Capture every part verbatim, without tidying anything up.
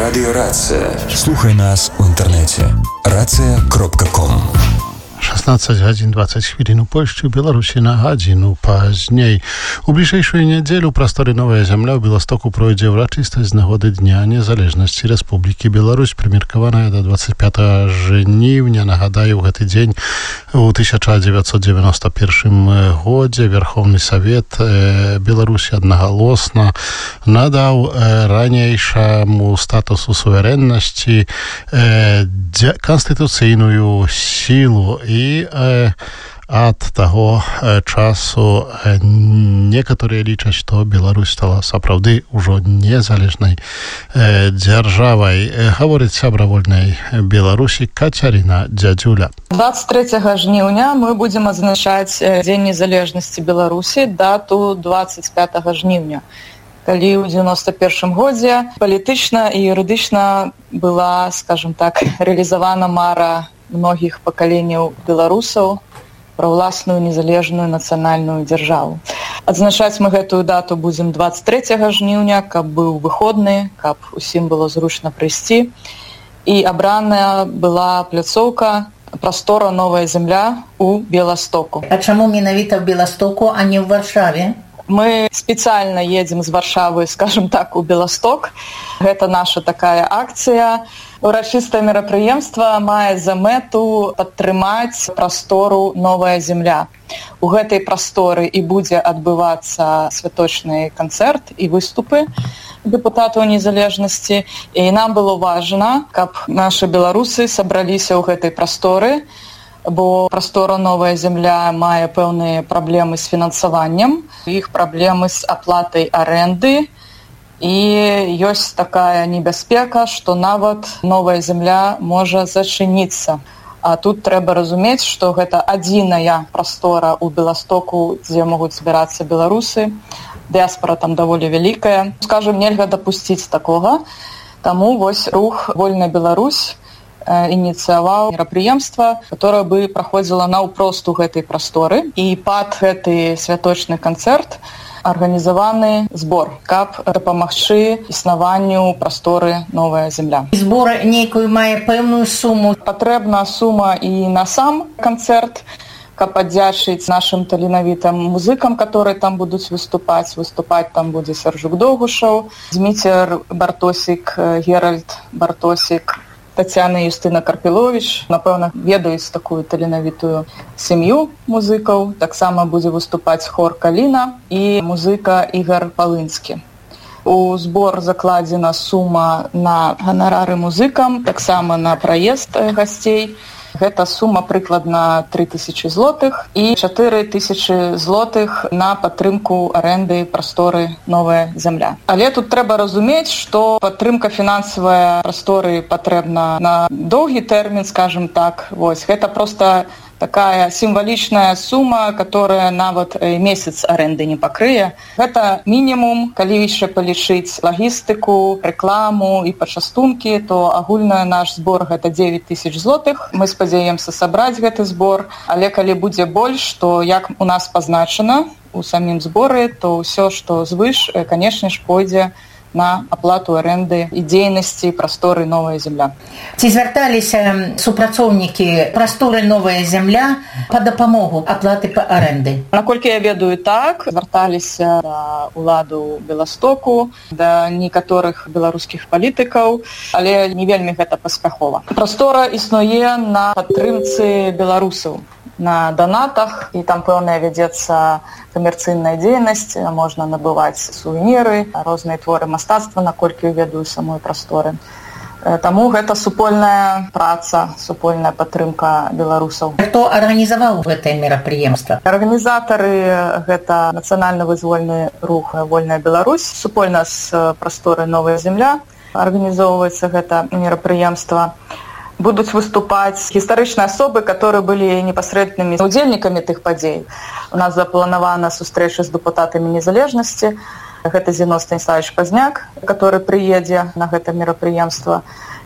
Радиорация. Слухай нас в интернете. рация кропка ком. шестнадцать гадзін двадцать хвілін у Польшчы, Беларусі на гадзіну пазней. У бліжэйшую нядзелю ў прасторы Новая Зямля ў Беластоку пройдзе ўрачыстасць з нагоды Дня Незалежнасці Рэспублікі Беларусь, прымеркаваная да двадцать пятага жніўня. Нагадаю, у гэты дзень у тысяча дзевяцьсот девяносто первым годзе Верховны Савет Беларусі аднагалосна надаў ранейшаму статусу суверэннасці канстытуцыйную сілу. І э, ад таго э, часу э, некаторыя лічаць, што Беларусь стала сапраўды ўжо незалежнай э, дзяржавай. Э, гаворыць сябра Вольнай Беларусі Кацярына Дзядзюля. двадцать трэцяга жніўня мы будзем адзначаць Дзень незалежнасці Беларусі, дату двадцать пятага жніўня. Калі ў девяносто первым годзе палітычна і юрыдычна была, скажем так, рэалізавана мара многіх пакаленняў беларусаў пра ўласную незалежную нацыянальную дзяржаву. Адзначаць мы гэтую дату будзем двадцать трэцяга жніўня, каб быў выходны, каб усім было зручна прыйсці. І абраная была пляцоўка прастора Новая Зямля у Беластоку. А чаму менавіта ў Беластоку, а не ў Варшаве? Мы спецыяльна едзем з Варшавы, скажем так, у Беласток. Гэта наша такая акцыя. Урачыстае мерапрыемства мае за мэту падтрымаць прастору Новая Зямля. У гэтай прасторы і будзе адбывацца святочны канцэрт і выступы дэпутатаў незалежнасці. І нам было важна, каб нашы беларусы сабраліся ў гэтай прасторы, бо прастора Новая Зямля мае пэўныя праблемы з фінансаваннем, іх праблемы з аплатай арэнды, і ёсць такая небяспека, што нават Новая Зямля можа зачыніцца. А тут трэба разумець, што гэта адзіная прастора ў Беластоку, дзе могуць збірацца беларусы. Дыаспара там даволі вялікая. Скажем, нельга дапусціць такога. Таму вось рух «Вольная Беларусь» ініцыяваў мерапрыемства, которое бы праходзіла наўпрост у гэтай прасторы. І пад гэты святочны канцэрт арганізаваны збор, каб дапамагчы існаванню прасторы Новая Зямля. Збор нейкую мае пэўную суму. Патрэбна сума і на сам канцэрт, каб аддзячыць нашым таленавітым музыкам, которые там будуць выступаць. Выступаць там будзе Сяржук Догушаў, Зміцер Бартосік, Геральд Бартосік, Тацяна Юстына Карпіловіч. Напэўна, ведаюць такую таленавітую сям'ю музыкаў. Таксама будзе выступаць хор Каліна і музыка Ігар Палынскі. У збор закладзена сума на ганарары музыкам, таксама на праезд гасцей. Гэта сума прыкладна тры тысячы злотых і чатыры тысячы злотых на падтрымку арэнды прасторы Новая Зямля. Але тут трэба разумець, што падтрымка фінансавая прасторы патрэбна на доўгі тэрмін, скажем так. Вось, гэта проста такая сімвалічная сума, которая нават месяц арэнды не пакрые. Гэта мінімум, калі яшчэ палічыць лагістыку, рэкламу і пачастункі, то агульны наш збор гэта дзевяць тысяч злотых. Мы спадзяемся сабраць гэты збор, але калі будзе больш, то як у нас пазначана у самім зборы, то ўсё, што звыш, канешне ж, пойдзе на аплату арэнды і дзейнасці прасторы Новая Зямля. Ці звярталіся супрацоўнікі прасторы Новая Зямля па дапамогу аплаты па арэнды? Наколькі я ведаю, так, звярталіся да ўладу Беластоку, да некаторых беларускіх палітыкаў, але не вельмі гэта паспяхова. Прастора існуе на падтрымцы беларусаў, на донатах, і там пэўная вядзецца камерцыйная дзейнасць, можна набываць сувеніры, розныя творы мастацтва, наколькі я ведаю самой прасторы. Таму гэта супольная праца, супольная падтрымка беларусаў. Хто арганізаваў гэтае мерапрыемства? Арганізатары гэта нацыянальна-вызвольны рух «Вольная Беларусь», супольна з прасторы Новая Зямля арганізоўваецца гэта мерапрыемства. Будуць выступаць гістарычныя асобы, которые былі непасрэднымі удзельнікамі тых падзей. У нас запланавана сустрэча з дэпутатамі незалежнасці. Гэта Зіновий Станіславович Пазняк, который прыедзе на гэта мерапрыемства.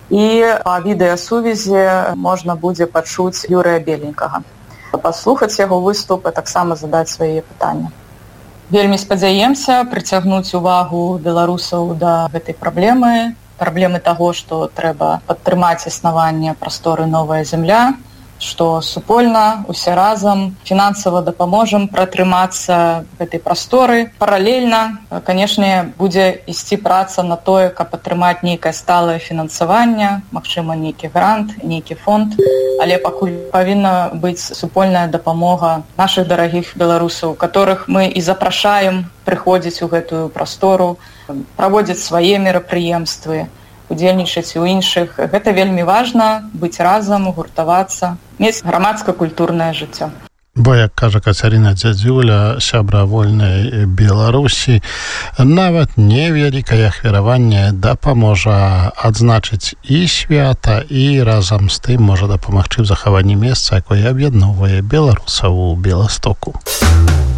І па відэасувязі можна будзе пачуць Юрыя Беленькага. Паслухаць яго выступ і таксама задаць свае пытанні. Вельмі спадзяемся прыцягнуць увагу беларусаў да гэтай праблемы, праблемы таго, што трэба падтрымаць існаванне прасторы «Новая зямля», што супольна, усе разам фінансава дапаможам пратрымацца гэтай прасторы. Паралельна, канешне, будзе ісці праца на тое, каб атрымаць нейкае сталае фінансаванне, магчыма, нейкі грант, нейкі фонд, але пакуль павінна быць супольная дапамога нашых дарагіх беларусаў, которых мы і запрашаем прыходзіць у гэтую прастору, праводзіць свае мерапрыемствы, удзельнічаць у іншых. Гэта вельмі важна, быць разам, гуртавацца, мець грамадска-культурнае жыццё. Бо, як кажа Кацярына Дзядзюля, сябра вольнай Беларусі, нават невялікае ахвяраванне дапаможа адзначыць і свята, і разам з тым можа дапамагчы ў захаванні месца, якое аб'ядноўвае беларусаў у Беластоку.